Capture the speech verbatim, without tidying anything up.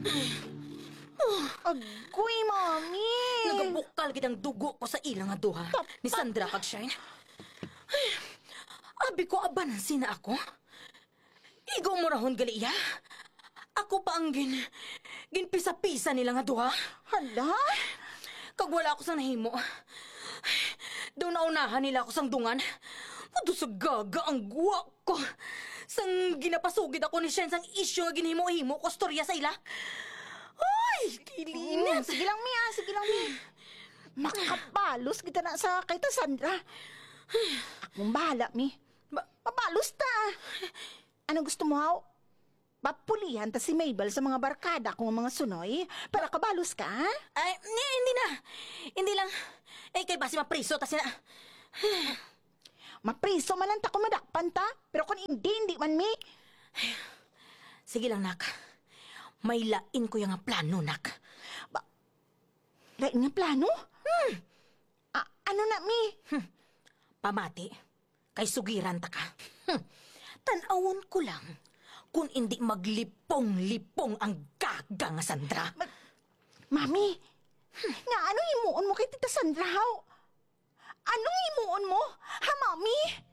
Agoy, mami. Nagabukal kitang dugo ko sa ilang nga duha ni Sandra kag Shine. Ay, abi ko abanan sina ako. Igo mo rahon gali iya. Ako pa ang gin, ginpisa-pisa nila nga duha. Hala? Kag wala ako sa nahimo. Doon naunahan nila ako sang dungan. Ado sa gaga ang guwa ko. Sang ginapasugid ako ni Shen sang isyo nga ginhimo-himo ko storya sa ila. Ay, Mm, kilinat. sige lang, Mi, ah. Sige lang, Mi. Makapalos kita na sa kay ta Sandra. Akong bahala, Mi. Ba- Papalos ta. Ano gusto mo, haw? Papulihan ta si Mabel sa mga barkada kung mga sunoy para kabalos ka, ha? Ay, hindi, hindi na. Hindi lang. Eh, kay basi mapriso ta sina. Mapriso man lang ta kung madakpan ta. Pero kung hindi, hindi man, Mi. Sige lang, nak. May lain ko yung nga plano, nak. Lain nga plano? Hmm. Ah, ano na, Mi? Hmm. Pamati, kay sugiran ta ka. Hmm. Tanawon ko lang kung hindi maglipong-lipong ang gaga nga Sandra. Mami, nga ano himuon mo kay Tita Sandra, haw? Anong himuon mo? Ha, Mami?